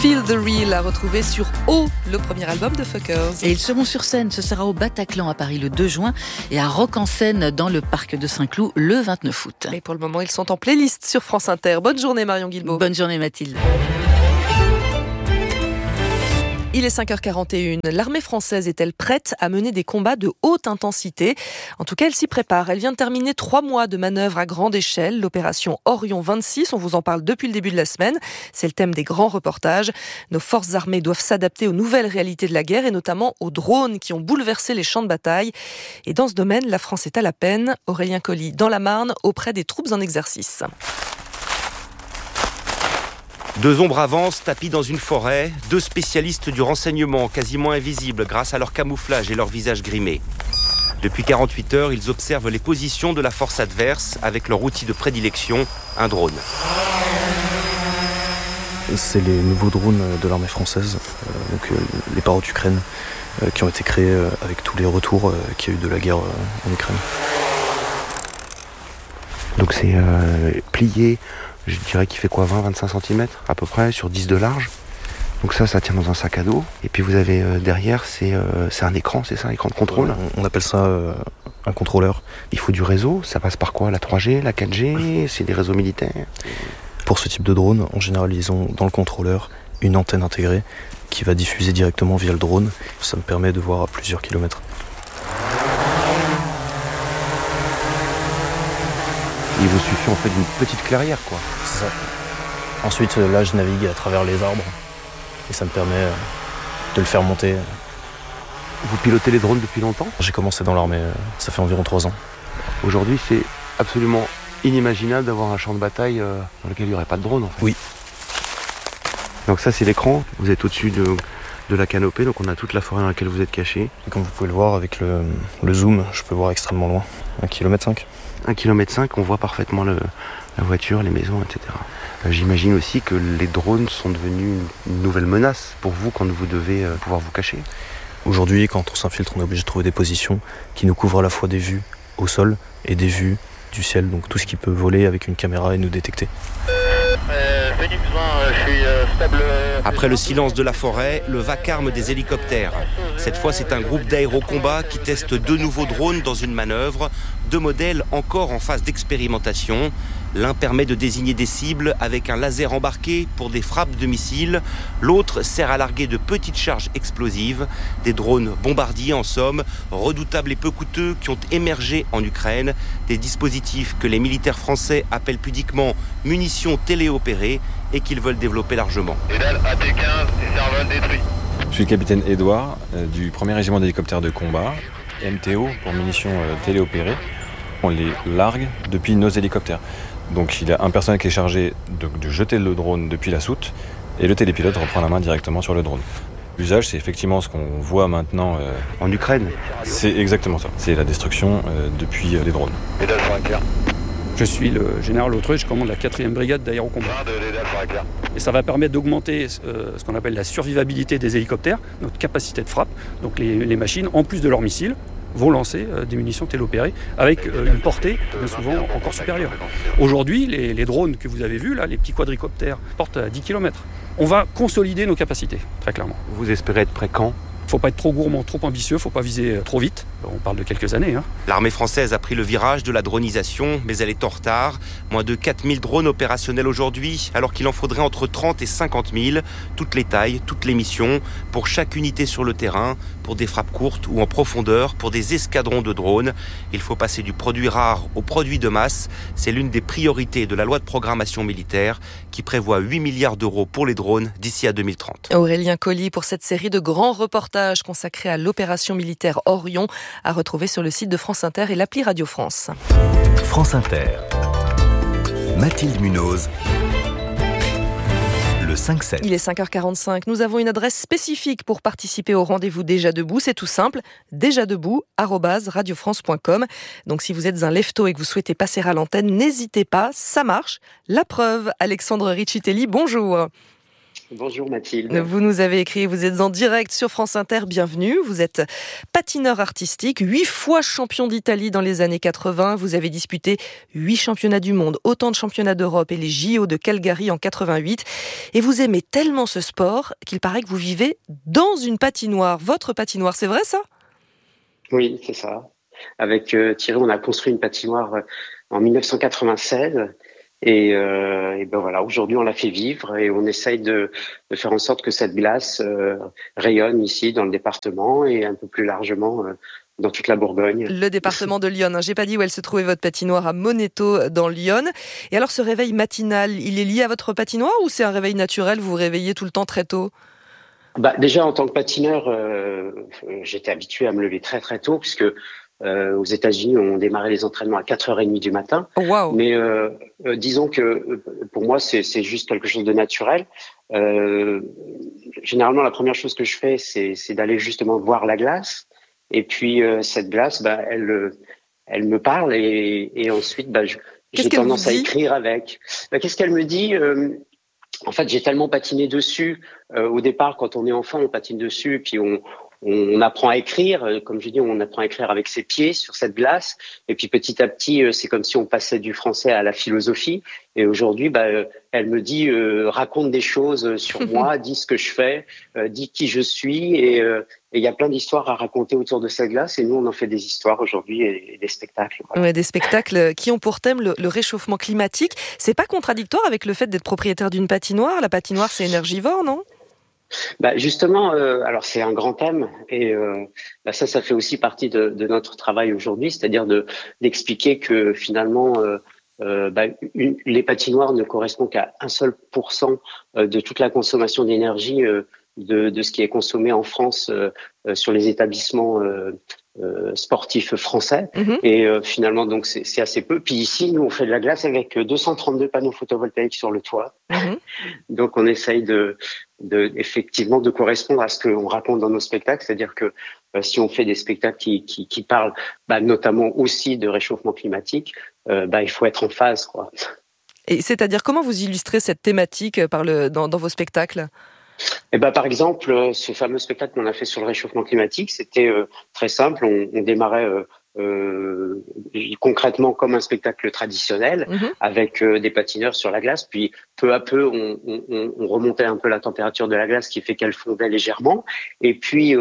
Feel the Real à retrouver sur O, le premier album de Fuckers. Et ils seront sur scène, ce sera au Bataclan à Paris le 2 juin et à Rock en Seine dans le parc de Saint-Cloud le 29 août. Et pour le moment, ils sont en playlist sur France Inter. Bonne journée Marion Guilbault. Bonne journée Mathilde. Il est 5h41. L'armée française est-elle prête à mener des combats de haute intensité ? En tout cas, elle s'y prépare. Elle vient de terminer 3 mois de manœuvres à grande échelle. L'opération Orion 26, on vous en parle depuis le début de la semaine. C'est le thème des grands reportages. Nos forces armées doivent s'adapter aux nouvelles réalités de la guerre et notamment aux drones qui ont bouleversé les champs de bataille. Et dans ce domaine, la France est à la peine. Aurélien Colli, dans la Marne, auprès des troupes en exercice. 2 ombres avancent, tapis dans une forêt, 2 spécialistes du renseignement, quasiment invisibles grâce à leur camouflage et leur visage grimé. Depuis 48 heures, ils observent les positions de la force adverse avec leur outil de prédilection, un drone. C'est les nouveaux drones de l'armée française, les Parrot Ukraine, qui ont été créés avec tous les retours qu'il y a eu de la guerre en Ukraine. Donc c'est plié, je dirais qu'il fait quoi, 20-25 cm à peu près, sur 10 de large. Donc ça tient dans un sac à dos. Et puis vous avez derrière, c'est un écran, c'est ça, un écran de contrôle. On appelle ça un contrôleur. Il faut du réseau, ça passe par quoi? La 3G, la 4G, c'est des réseaux militaires? Pour ce type de drone, en général, ils ont dans le contrôleur une antenne intégrée qui va diffuser directement via le drone. Ça me permet de voir à plusieurs kilomètres. Il vous suffit en fait d'une petite clairière, quoi. C'est ça. Ensuite, là, je navigue à travers les arbres et ça me permet de le faire monter. Vous pilotez les drones depuis longtemps? J'ai commencé dans l'armée, ça fait environ 3 ans. Aujourd'hui, c'est absolument inimaginable d'avoir un champ de bataille dans lequel il n'y aurait pas de drone, en fait. Oui. Donc ça, c'est l'écran. Vous êtes au-dessus de la canopée, donc on a toute la forêt dans laquelle vous êtes caché. Et comme vous pouvez le voir avec le zoom, je peux voir extrêmement loin, 1,5 km. 1,5 km, on voit parfaitement la voiture, les maisons, etc. J'imagine aussi que les drones sont devenus une nouvelle menace pour vous quand vous devez pouvoir vous cacher. Aujourd'hui, quand on s'infiltre, on est obligé de trouver des positions qui nous couvrent à la fois des vues au sol et des vues du ciel, donc tout ce qui peut voler avec une caméra et nous détecter. Après le silence de la forêt, le vacarme des hélicoptères. Cette fois, c'est un groupe d'aérocombat qui teste 2 nouveaux drones dans une manœuvre, 2 modèles encore en phase d'expérimentation. L'un permet de désigner des cibles avec un laser embarqué pour des frappes de missiles. L'autre sert à larguer de petites charges explosives. Des drones bombardiers en somme, redoutables et peu coûteux qui ont émergé en Ukraine. Des dispositifs que les militaires français appellent pudiquement munitions téléopérées et qu'ils veulent développer largement. Pédale AT-15 et Serval détruit. Je suis le capitaine Édouard du 1er régiment d'hélicoptères de combat, MTO pour munitions téléopérées. On les largue depuis nos hélicoptères. Donc il y a un personnel qui est chargé de jeter le drone depuis la soute et le télépilote reprend la main directement sur le drone. L'usage, c'est effectivement ce qu'on voit maintenant. En Ukraine. C'est exactement ça. C'est la destruction depuis les drones. Pédale sur un clair. Je suis le général Autruy, je commande la 4e brigade d'aérocombat. Et ça va permettre d'augmenter ce qu'on appelle la survivabilité des hélicoptères, notre capacité de frappe. Donc les machines, en plus de leurs missiles, vont lancer des munitions téléopérées avec une portée bien souvent encore supérieure. Aujourd'hui, les drones que vous avez vus, là, les petits quadricoptères, portent à 10 km. On va consolider nos capacités, très clairement. Vous espérez être prêt quand? Faut pas être trop gourmand, trop ambitieux, faut pas viser trop vite. On parle de quelques années. L'armée française a pris le virage de la dronisation, mais elle est en retard. Moins de 4000 drones opérationnels aujourd'hui, alors qu'il en faudrait entre 30 et 50 000. Toutes les tailles, toutes les missions, pour chaque unité sur le terrain, pour des frappes courtes ou en profondeur, pour des escadrons de drones. Il faut passer du produit rare au produit de masse. C'est l'une des priorités de la loi de programmation militaire qui prévoit 8 milliards d'euros pour les drones d'ici à 2030. Aurélien Colli pour cette série de grands reportages consacrés à l'opération militaire Orion, à retrouver sur le site de France Inter et l'appli Radio France. France Inter. Mathilde Munoz. Le 5-7. Il est 5h45. Nous avons une adresse spécifique pour participer au rendez-vous Déjà Debout. C'est tout simple. dejadebout@radiofrance.com. Donc si vous êtes un lefto et que vous souhaitez passer à l'antenne, n'hésitez pas. Ça marche. La preuve, Alexandre Riccitelli, bonjour. Bonjour Mathilde. Vous nous avez écrit, vous êtes en direct sur France Inter, bienvenue. Vous êtes patineur artistique, 8 fois champion d'Italie dans les années 80. Vous avez disputé 8 championnats du monde, autant de championnats d'Europe et les JO de Calgary en 88. Et vous aimez tellement ce sport qu'il paraît que vous vivez dans une patinoire. Votre patinoire, c'est vrai ça ? Oui, c'est ça. Avec Thierry, on a construit une patinoire en 1996. Et ben voilà, aujourd'hui on la fait vivre et on essaye de faire en sorte que cette glace rayonne ici dans le département et un peu plus largement dans toute la Bourgogne. Le département de l'Yonne. J'ai pas dit où elle se trouvait votre patinoire, à Moneto dans l'Yonne. Et alors ce réveil matinal, il est lié à votre patinoire ou c'est un réveil naturel, vous vous réveillez tout le temps très tôt ? Déjà en tant que patineur, j'étais habitué à me lever très très tôt puisque aux États-Unis, on démarrait les entraînements à 4h30 du matin. Oh, wow. Mais disons que pour moi, c'est juste quelque chose de naturel. Généralement, la première chose que je fais, c'est d'aller justement voir la glace. Et puis cette glace, elle me parle et ensuite, j'ai tendance à écrire avec. Qu'est-ce qu'elle me dit ? En fait, j'ai tellement patiné dessus. Au départ, quand on est enfant, on patine dessus, puis on apprend à écrire. Comme je dis, on apprend à écrire avec ses pieds sur cette glace. Et puis petit à petit, c'est comme si on passait du français à la philosophie. Et aujourd'hui, elle me dit, raconte des choses sur moi, dis ce que je fais, dis qui je suis. Et il y a plein d'histoires à raconter autour de cette glace. Et nous, on en fait des histoires aujourd'hui et des spectacles. Voilà. Ouais, des spectacles qui ont pour thème le réchauffement climatique. C'est pas contradictoire avec le fait d'être propriétaire d'une patinoire ? La patinoire, c'est énergivore, non ? Justement, alors c'est un grand thème et ça fait aussi partie de notre travail aujourd'hui, c'est-à-dire d'expliquer que finalement les patinoires ne correspondent qu'à 1 seul % de toute la consommation d'énergie de ce qui est consommé en France sur les établissements sportifs français. Et finalement donc c'est assez peu. Puis ici nous on fait de la glace avec 232 panneaux photovoltaïques sur le toit. Donc on essaye effectivement de correspondre à ce qu'on raconte dans nos spectacles, c'est-à-dire que si on fait des spectacles qui parlent notamment aussi de réchauffement climatique, il faut être en phase, quoi. Et c'est-à-dire comment vous illustrez cette thématique dans vos spectacles ? Par exemple, ce fameux spectacle qu'on a fait sur le réchauffement climatique, c'était très simple. On démarrait concrètement comme un spectacle traditionnel avec des patineurs sur la glace. Puis peu à peu, on remontait un peu la température de la glace, qui fait qu'elle fondait légèrement. Et puis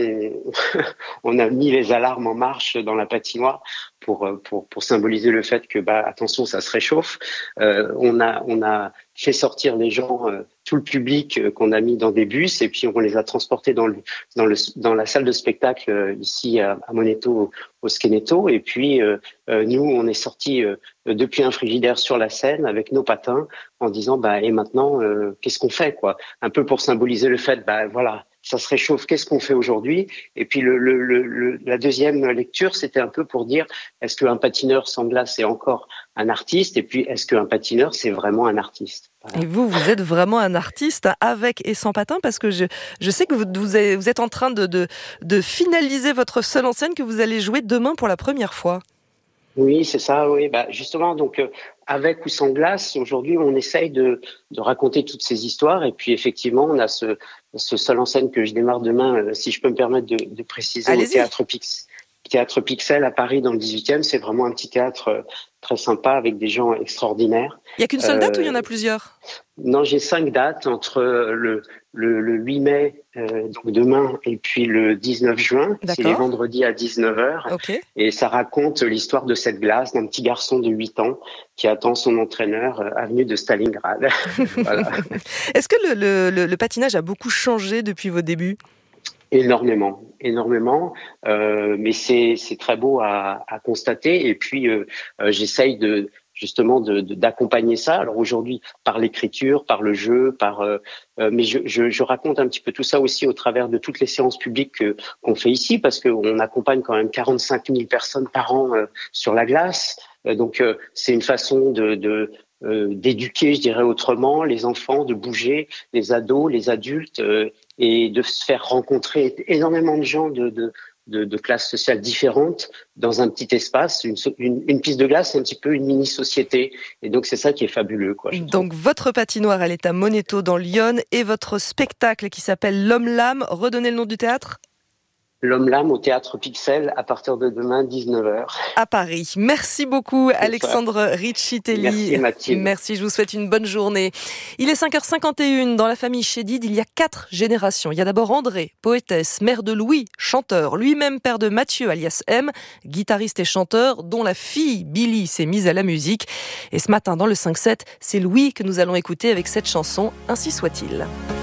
on a mis les alarmes en marche dans la patinoire pour symboliser le fait que attention, ça se réchauffe. On a fait sortir les gens, tout le public qu'on a mis dans des bus, et puis on les a transportés dans la salle de spectacle ici à Moneto au Skeneto. Et puis nous, on est sortis depuis un frigidaire sur la scène avec nos patins en disant et maintenant qu'est-ce qu'on fait, quoi, un peu pour symboliser le fait voilà, ça se réchauffe, qu'est-ce qu'on fait aujourd'hui? Et puis la deuxième lecture, c'était un peu pour dire, est-ce qu'un patineur sans glace est encore un artiste? Et puis, est-ce qu'un patineur, c'est vraiment un artiste? Voilà. Et vous êtes vraiment un artiste avec et sans patin, parce que je sais que vous êtes en train de finaliser votre seule en scène que vous allez jouer demain pour la première fois. Oui, c'est ça, oui. Justement, donc, avec ou sans glace, aujourd'hui, on essaye de raconter toutes ces histoires. Et puis, effectivement, on a ce seul en scène que je démarre demain, si je peux me permettre de préciser, au Théâtre Pixel à Paris, dans le 18e. C'est vraiment un petit théâtre très sympa avec des gens extraordinaires. Il n'y a qu'une seule date ou il y en a plusieurs? Non, j'ai 5 dates entre le 8 mai, donc demain, et puis le 19 juin. D'accord. C'est les vendredis à 19h. Okay. Et ça raconte l'histoire de cette glace d'un petit garçon de 8 ans qui attend son entraîneur avenue de Stalingrad. Voilà. Est-ce que le patinage a beaucoup changé depuis vos débuts? Énormément, mais c'est très beau à constater. Et puis j'essaye justement d'accompagner ça. Alors aujourd'hui, par l'écriture, par le jeu, mais je raconte un petit peu tout ça aussi au travers de toutes les séances publiques qu'on fait ici, parce qu'on accompagne quand même 45 000 personnes par an sur la glace. Donc c'est une façon d'éduquer, je dirais autrement, les enfants, de bouger, les ados, les adultes, et de se faire rencontrer énormément de gens de de classes sociales différentes dans un petit espace. Une piste de glace, c'est un petit peu une mini-société. Et donc, c'est ça qui est fabuleux, quoi. Donc, votre patinoire, elle est à Moneto dans l'Yonne, et votre spectacle qui s'appelle L'Homme-Lame. Redonnez le nom du théâtre ? L'Homme-Lame au Théâtre Pixel à partir de demain 19h. À Paris. Merci beaucoup Alexandre Riccitelli. Merci Mathilde. Merci, je vous souhaite une bonne journée. Il est 5h51 dans la famille Chédid, il y a 4 générations. Il y a d'abord André, poétesse, mère de Louis, chanteur, lui-même père de Mathieu alias M, guitariste et chanteur, dont la fille Billy s'est mise à la musique. Et ce matin dans le 5-7, c'est Louis que nous allons écouter avec cette chanson, Ainsi soit-il.